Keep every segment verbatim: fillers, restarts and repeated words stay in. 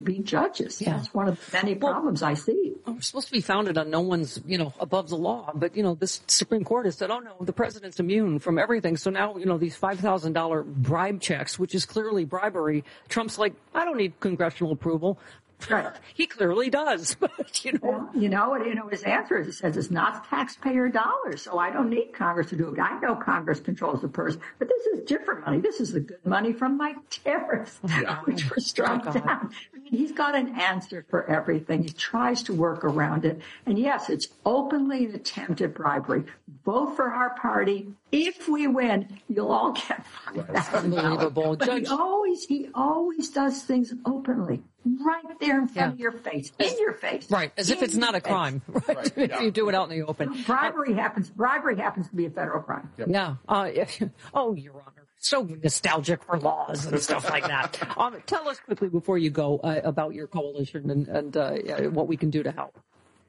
be judges. Yeah. That's one of the many problems well, I see. We're supposed to be founded on no one's, you know, above the law. But, you know, this Supreme Court has said, oh, no, the president's immune from everything. So now, you know, these five thousand dollars bribe checks, which is clearly bribery, Trump's like, I don't need congressional approval. Right. He clearly does. But, you know, well, you know, you know, his answer is, he says it's not taxpayer dollars, so I don't need Congress to do it. I know Congress controls the purse, but this is different money. This is the good money from my tariffs, yeah. which were struck oh, down. I mean, he's got an answer for everything. He tries to work around it. And yes, it's openly an attempt at bribery. Vote for our party. If we win, you'll all get five thousand dollars. Unbelievable. But Judge, he always, he always does things openly. Right there in front yeah. of your face, in your face. Right, as in if it's not a face. crime, right? right. Yeah. If you do it out in the open. Bribery happens, bribery happens to be a federal crime. Yep. Yeah. Uh, oh, Your Honor. So nostalgic for laws and stuff like that. Um, tell us quickly before you go uh, about your coalition and, and uh, what we can do to help.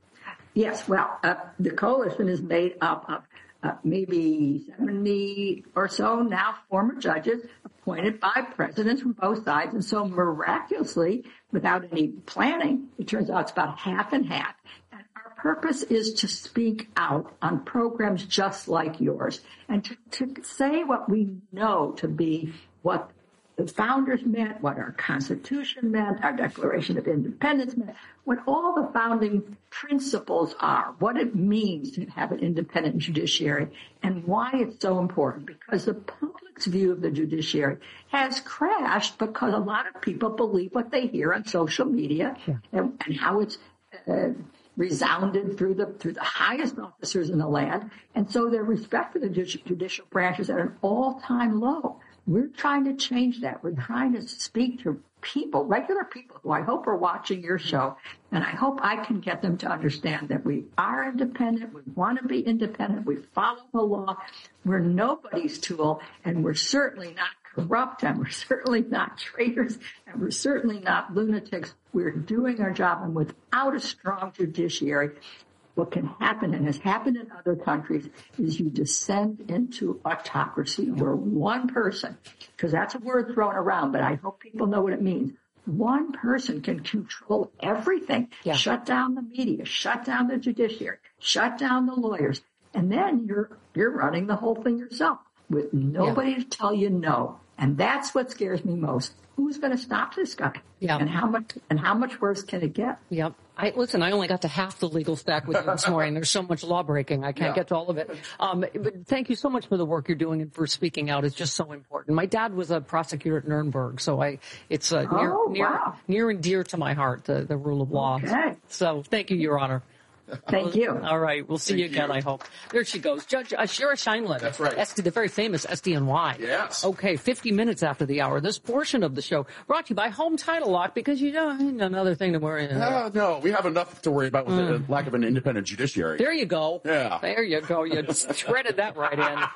Yes, well, uh, the coalition is made up of uh, maybe seventy or so now former judges appointed by presidents from both sides. And so miraculously, without any planning, it turns out it's about half and half. And our purpose is to speak out on programs just like yours and to, to say what we know to be what the founders meant, what our Constitution meant, our Declaration of Independence meant, what all the founding principles are, what it means to have an independent judiciary, and why it's so important. Because the public's view of the judiciary has crashed because a lot of people believe what they hear on social media yeah. and, and how it's uh, resounded through the through the highest officers in the land, and so their respect for the judicial branch is at an all-time low. We're trying to change that. We're trying to speak to people, regular people who I hope are watching your show, and I hope I can get them to understand that we are independent, we want to be independent, we follow the law, we're nobody's tool, and we're certainly not corrupt, and we're certainly not traitors, and we're certainly not lunatics. We're doing our job, and without a strong judiciary, what can happen, and has happened in other countries, is you descend into autocracy where one person, because that's a word thrown around, but I hope people know what it means. One person can control everything, yeah. shut down the media, shut down the judiciary, shut down the lawyers, and then you're you're running the whole thing yourself with nobody yeah. to tell you no. And that's what scares me most. Who's going to stop this guy? Yeah. And how much and how much worse can it get? Yep. I, listen, I only got to half the legal stack with you this morning. There's so much law breaking. I can't yeah. get to all of it. Um, but thank you so much for the work you're doing and for speaking out. It's just so important. My dad was a prosecutor at Nuremberg, so I, it's uh, near, oh, near, wow. near and dear to my heart, the, the rule of law. Okay. So thank you, Your Honor. Thank you. All right. We'll see Thank you again, you. I hope. There she goes. Judge uh, Shira Scheindlin. That's right. S D, the very famous S D N Y. Yes. Okay. fifty minutes after the hour. This portion of the show brought to you by Home Title Lock, because you know, another thing to worry about. No, no. We have enough to worry about with mm. the lack of an independent judiciary. There you go. Yeah. There you go. You shredded that right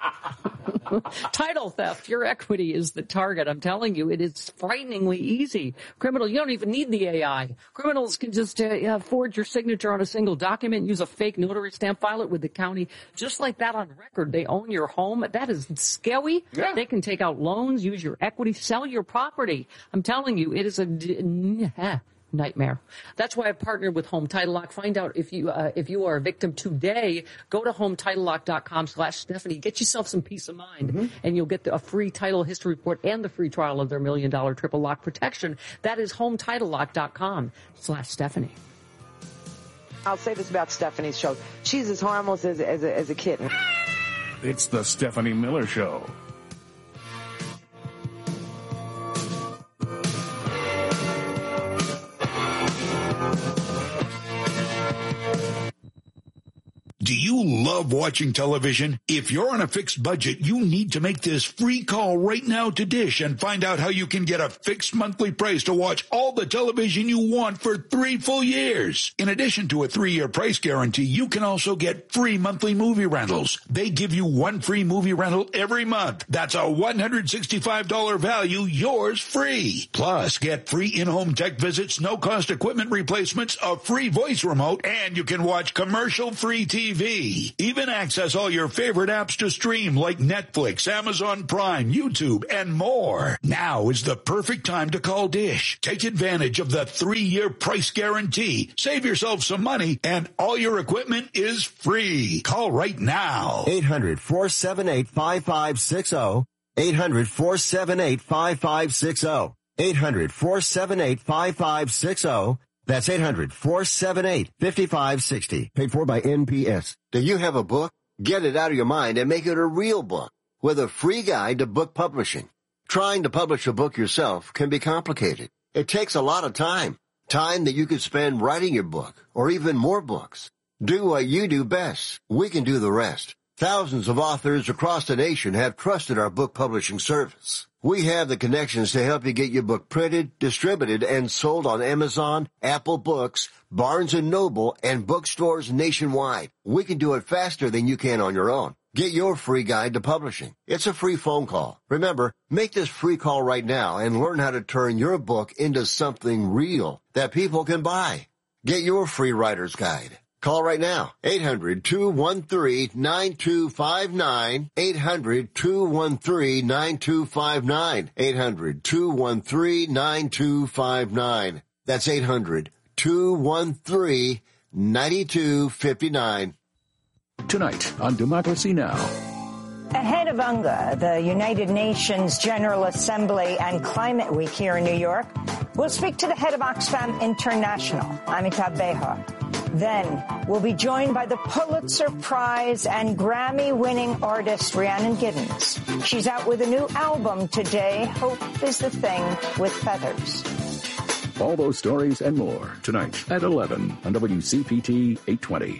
in. Title theft. Your equity is the target. I'm telling you, it is frighteningly easy. Criminal, you don't even need the A I. Criminals can just uh, forge your signature on a single document, use a fake notary stamp, file it with the county, just like that on record. They own your home. That is scary. Yeah. They can take out loans, use your equity, sell your property. I'm telling you, it is a d- nightmare. That's why I've partnered with Home Title Lock. Find out if you uh, if you are a victim today. Go to home title lock dot com slash Stephanie. Get yourself some peace of mind, mm-hmm. and you'll get the, a free title history report and the free trial of their million dollar triple lock protection. That is home title lock dot com slash Stephanie. I'll say this about Stephanie's show. She's as harmless as, as, a, as a kitten. It's the Stephanie Miller Show. Do you love watching television? If you're on a fixed budget, you need to make this free call right now to Dish and find out how you can get a fixed monthly price to watch all the television you want for three full years. In addition to a three-year price guarantee, you can also get free monthly movie rentals. They give you one free movie rental every month. That's a one hundred sixty-five dollars value, yours free. Plus, get free in-home tech visits, no-cost equipment replacements, a free voice remote, and you can watch commercial-free T V V. Even access all your favorite apps to stream like Netflix, Amazon Prime, YouTube, and more. Now is the perfect time to call Dish. Take advantage of the three-year price guarantee. Save yourself some money, and all your equipment is free. Call right now. eight hundred, four seven eight, five five six zero. eight hundred, four seven eight, five five six zero. eight hundred, four seven eight, five five six zero. That's eight hundred, four seven eight, five five six zero. Paid for by N P S. Do you have a book? Get it out of your mind and make it a real book with a free guide to book publishing. Trying to publish a book yourself can be complicated. It takes a lot of time. Time that you could spend writing your book or even more books. Do what you do best. We can do the rest. Thousands of authors across the nation have trusted our book publishing service. We have the connections to help you get your book printed, distributed, and sold on Amazon, Apple Books, Barnes and Noble, and bookstores nationwide. We can do it faster than you can on your own. Get your free guide to publishing. It's a free phone call. Remember, make this free call right now and learn how to turn your book into something real that people can buy. Get your free writer's guide. Call right now, eight hundred, two one three, nine two five nine, eight hundred, two one three, nine two five nine, eight hundred, two one three, nine two five nine. That's eight hundred, two one three, nine two five nine. Tonight on Democracy Now! Ahead of UNGA, the United Nations General Assembly and Climate Week here in New York, we'll speak to the head of Oxfam International, Amitabh Behar. Then we'll be joined by the Pulitzer Prize and Grammy-winning artist Rhiannon Giddens. She's out with a new album today, Hope is the Thing with Feathers. All those stories and more tonight at eleven on W C P T eight twenty.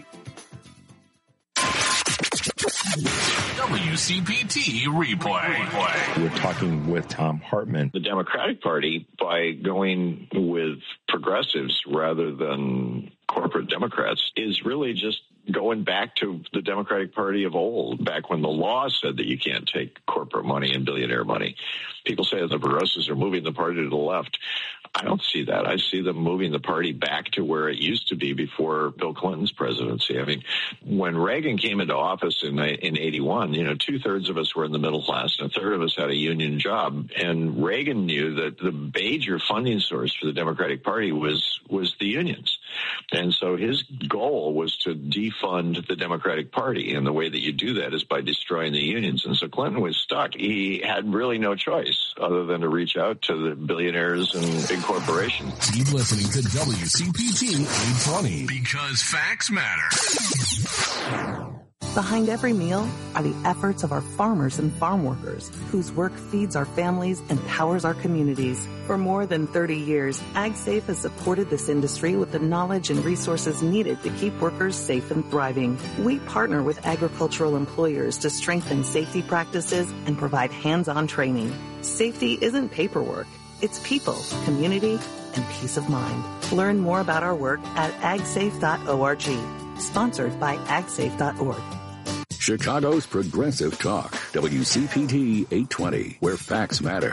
W C P T replay. We're talking with Thom Hartmann. The Democratic Party, by going with progressives rather than corporate Democrats, is really just going back to the Democratic Party of old, back when the law said that you can't take corporate money and billionaire money. People say that the progressives are moving the party to the left. I don't see that. I see them moving the party back to where it used to be before Bill Clinton's presidency. I mean, when Reagan came into office in in eighty-one, you know, two-thirds of us were in the middle class and a third of us had a union job. And Reagan knew that the major funding source for the Democratic Party was was the unions. And so his goal was to defund the Democratic Party. And the way that you do that is by destroying the unions. And so Clinton was stuck. He had really no choice other than to reach out to the billionaires and big corporations. Keep listening to W C P T eight twenty because facts matter. Behind every meal are the efforts of our farmers and farm workers, whose work feeds our families and powers our communities. For more than thirty years, AgSafe has supported this industry with the knowledge and resources needed to keep workers safe and thriving. We partner with agricultural employers to strengthen safety practices and provide hands-on training. Safety isn't paperwork. It's people, community, and peace of mind. Learn more about our work at ag safe dot org. Sponsored by ag safe dot org. Chicago's Progressive Talk, W C P T eight twenty, where facts matter.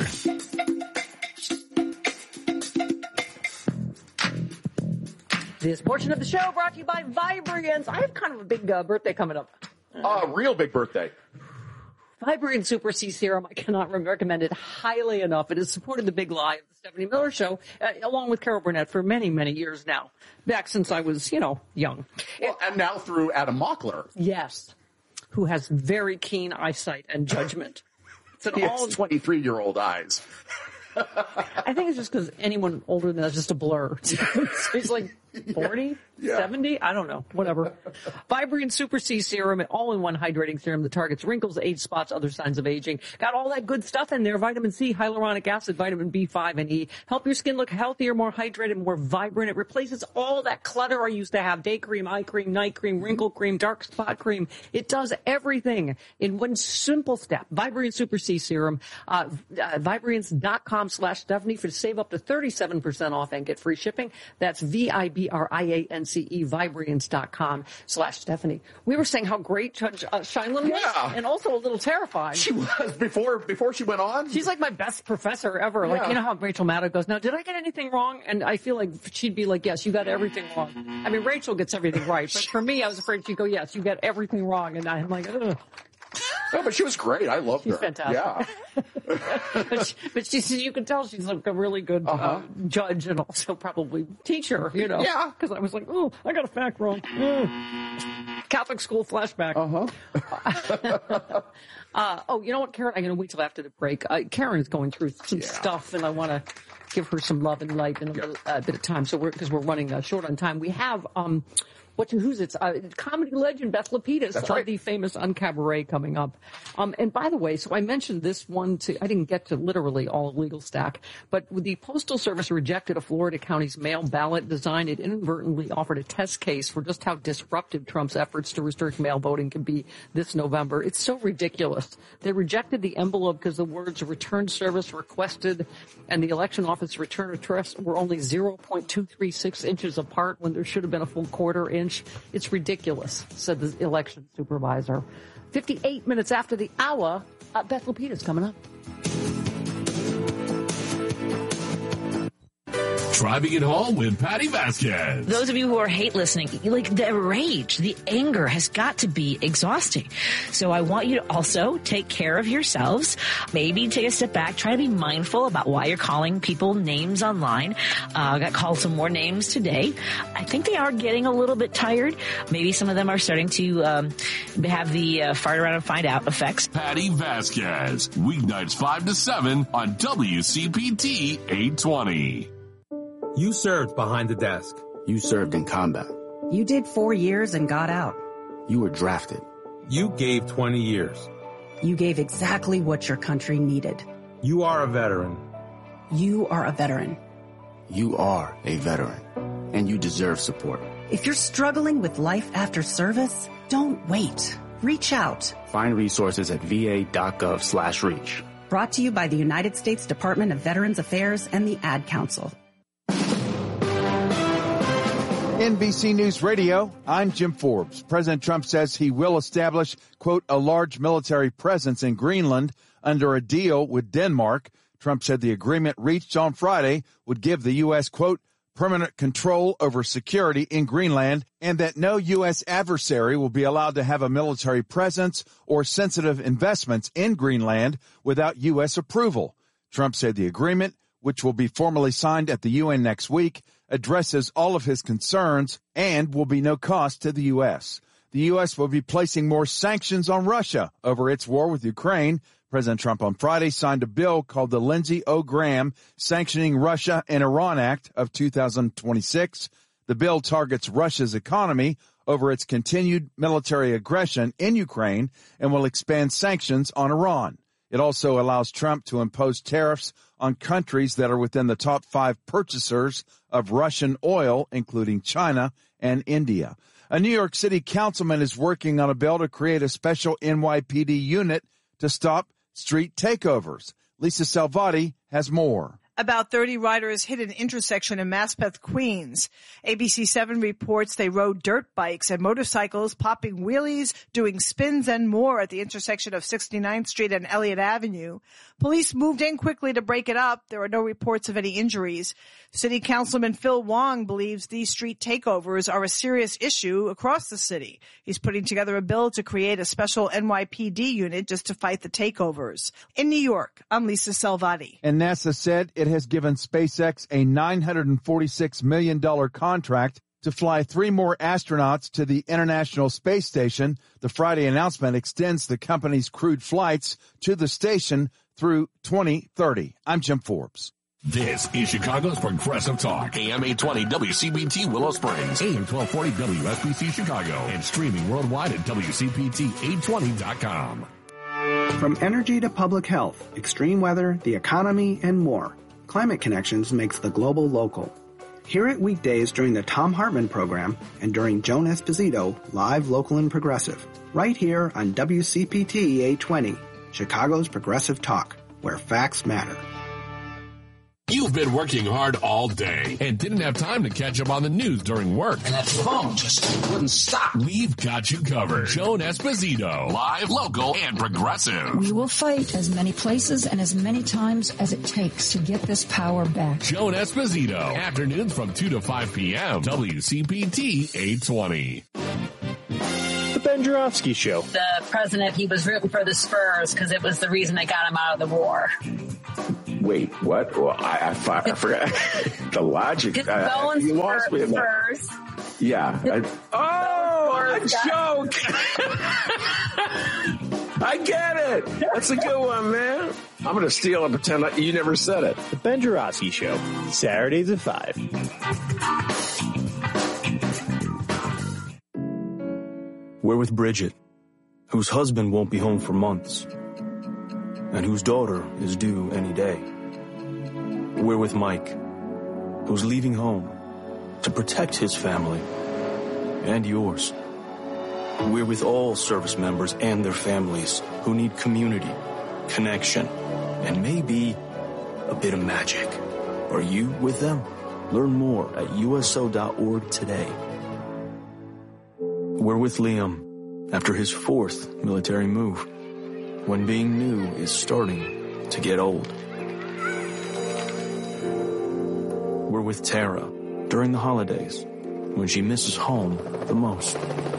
This portion of the show brought to you by Vibriance. I have kind of a big uh, birthday coming up. A uh, real big birthday. Vibriance Super C Serum, I cannot recommend it highly enough. It has supported the big lie of the Stephanie Miller Show, uh, along with Carol Burnett, for many, many years now, back since I was, you know, young. Well, and now through Adam Mockler. Yes, who has very keen eyesight and judgment. It's an all twenty-three-year-old eyes. I think it's just because anyone older than that is just a blur. He's like forty, yeah. seventy, I don't know, whatever. Vibriance Super C Serum, an all-in-one hydrating serum that targets wrinkles, age spots, other signs of aging. Got all that good stuff in there. Vitamin C, hyaluronic acid, vitamin B five, and E. Help your skin look healthier, more hydrated, more vibrant. It replaces all that clutter I used to have. Day cream, eye cream, night cream, wrinkle cream, dark spot cream. It does everything in one simple step. Vibriance Super C Serum. Uh, uh, Vibriance dot com slash Stephanie for to save up to thirty-seven percent off and get free shipping. That's V I B B R I A N C E, Vibrance.com slash Stephanie. We were saying how great Judge uh, Scheindlin was, yeah. and also a little terrifying. She was before before she went on. She's like my best professor ever. Yeah. Like, you know how Rachel Maddow goes, now, did I get anything wrong? And I feel like she'd be like, yes, you got everything wrong. I mean, Rachel gets everything right, but for me, I was afraid she'd go, yes, you get everything wrong. And I'm like, ugh. No, but she was great. I loved She's her. fantastic. Yeah. but, she, but she, you can tell she's like a really good uh-huh. uh, judge and also probably teacher, you know. Yeah. Because I was like, oh, I got a fact wrong. Mm. Catholic school flashback. Uh-huh. uh, oh, you know what, Karen? I'm going to wait till after the break. Uh, Karen is going through some yeah. stuff, and I want to give her some love and light in a yeah. little, uh, bit of time. So we're, because we're running uh, short on time. We have, um, What, who's it? Uh, comedy legend Beth Lapidus That's right. of the famous Uncabaret coming up. Um, and by the way, so I mentioned this one to, I didn't get to literally all of Legal Stack, but the Postal Service rejected a Florida county's mail ballot design. It inadvertently offered a test case for just how disruptive Trump's efforts to restrict mail voting can be this November. It's so ridiculous. They rejected the envelope because the words return service requested and the election office return address were only zero point two three six inches apart when there should have been a full quarter inch. It's ridiculous, said the election supervisor. fifty-eight minutes after the hour, uh, Beth Lapidus coming up. Driving it home with Patty Vasquez. Those of you who are hate listening, like the rage, the anger has got to be exhausting. So I want you to also take care of yourselves. Maybe take a step back. Try to be mindful about why you're calling people names online. I uh, got called some more names today. I think they are getting a little bit tired. Maybe some of them are starting to um, have the uh, fart around and find out effects. Patty Vasquez, weeknights five to seven on W C P T eight twenty. You served behind the desk. You served in combat. You did four years and got out. You were drafted. You gave twenty years. You gave exactly what your country needed. You are a veteran. You are a veteran. You are a veteran, and you deserve support. If you're struggling with life after service, don't wait. Reach out. Find resources at va.gov slash reach. Brought to you by the United States Department of Veterans Affairs and the Ad Council. N B C News Radio, I'm Jim Forbes. President Trump says he will establish, quote, a large military presence in Greenland under a deal with Denmark. Trump said the agreement reached on Friday would give the U S, quote, permanent control over security in Greenland and that no U S adversary will be allowed to have a military presence or sensitive investments in Greenland without U S approval. Trump said the agreement, which will be formally signed at the U N next week, addresses all of his concerns and will be no cost to the U S. The U S will be placing more sanctions on Russia over its war with Ukraine. President Trump on Friday signed a bill called the Lindsey O. Graham Sanctioning Russia and Iran Act of two thousand twenty-six. The bill targets Russia's economy over its continued military aggression in Ukraine and will expand sanctions on Iran. It also allows Trump to impose tariffs on countries that are within the top five purchasers of Russian oil, including China and India. A New York City councilman is working on a bill to create a special N Y P D unit to stop street takeovers. Lisa Salvati has more. About thirty riders hit an intersection in Maspeth, Queens. A B C seven reports they rode dirt bikes and motorcycles, popping wheelies, doing spins and more at the intersection of sixty-ninth Street and Elliott Avenue. Police moved in quickly to break it up. There are no reports of any injuries. City Councilman Phil Wong believes these street takeovers are a serious issue across the city. He's putting together a bill to create a special N Y P D unit just to fight the takeovers. In New York, I'm Lisa Salvati. And NASA said it has given SpaceX a nine hundred forty-six million dollars contract to fly three more astronauts to the International Space Station. The Friday announcement extends the company's crewed flights to the station through twenty thirty. I'm Jim Forbes. This is Chicago's Progressive Talk. A M eight twenty W C B T Willow Springs. A M twelve forty W S B C Chicago. And streaming worldwide at W C P T eight twenty dot com. From energy to public health, extreme weather, the economy, and more, Climate Connections makes the global local. Hear it weekdays during the Thom Hartmann program and during Joan Esposito, live, local, and progressive. Right here on W C P T eight twenty, Chicago's Progressive Talk, where facts matter. You've been working hard all day and didn't have time to catch up on the news during work. And that phone just wouldn't stop. We've got you covered. Joan Esposito, live, local, and progressive. We will fight as many places and as many times as it takes to get this power back. Joan Esposito, afternoons from two to five p.m. W C P T eight twenty. The Ben Joravsky Show. The president, he was rooting for the Spurs because it was the reason they got him out of the war. Wait, what? Well, I, I, I forgot the logic. It's I, going you lost me in that. Spurs. Yeah. I, oh, a joke. I get it. That's a good one, man. I'm going to steal and pretend like you never said it. The Ben Joravsky Show, Saturdays at five. We're with Bridget, whose husband won't be home for months, and whose daughter is due any day. We're with Mike, who's leaving home to protect his family and yours. We're with all service members and their families who need community, connection, and maybe a bit of magic. Are you with them? Learn more at U S O dot org today. We're with Liam after his fourth military move, when being new is starting to get old. We're with Tara during the holidays, when she misses home the most.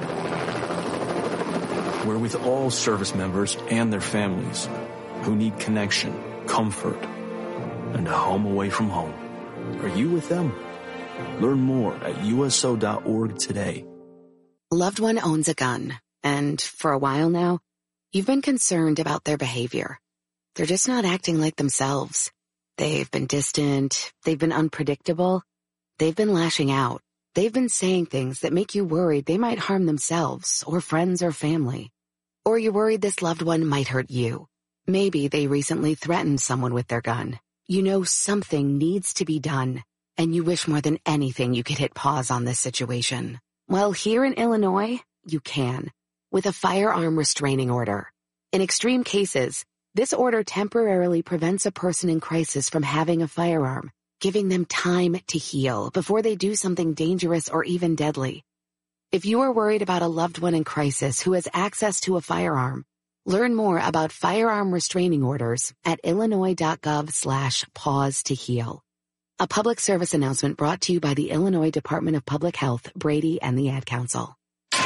We're with all service members and their families who need connection, comfort, and a home away from home. Are you with them? Learn more at U S O dot org today. Loved one owns a gun, and for a while now, you've been concerned about their behavior. They're just not acting like themselves. They've been distant, they've been unpredictable, they've been lashing out. They've been saying things that make you worried they might harm themselves or friends or family. Or you're worried this loved one might hurt you. Maybe they recently threatened someone with their gun. You know something needs to be done, and you wish more than anything you could hit pause on this situation. Well, here in Illinois, you can, with a firearm restraining order. In extreme cases, this order temporarily prevents a person in crisis from having a firearm, giving them time to heal before they do something dangerous or even deadly. If you are worried about a loved one in crisis who has access to a firearm, learn more about firearm restraining orders at illinois dot gov slash pause to heal. A public service announcement brought to you by the Illinois Department of Public Health, Brady, and the Ad Council.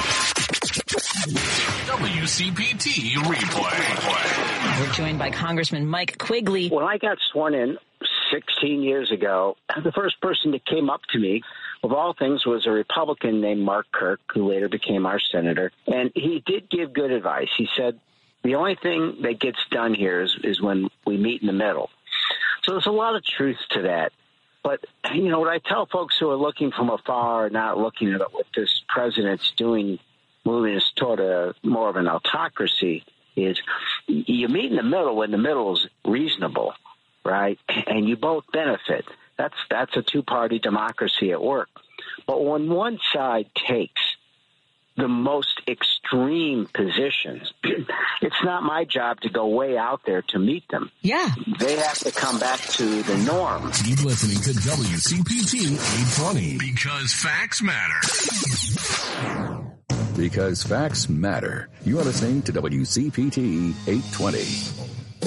W C P T Replay. We're joined by Congressman Mike Quigley. When I got sworn in sixteen years ago, the first person that came up to me, of all things, was a Republican named Mark Kirk, who later became our senator. And he did give good advice. He said, the only thing that gets done here is, is when we meet in the middle. So there's a lot of truth to that. But, you know, what I tell folks who are looking from afar, not looking at what this president's doing, moving us toward a more of an autocracy, is you meet in the middle when the middle is reasonable, right? And you both benefit. That's that's a two-party democracy at work. But when one side takes the most extreme positions, it's not my job to go way out there to meet them. Yeah. They have to come back to the norm. Keep listening to W C P T eight twenty, because facts matter. Because facts matter. You are listening to W C P T eight twenty.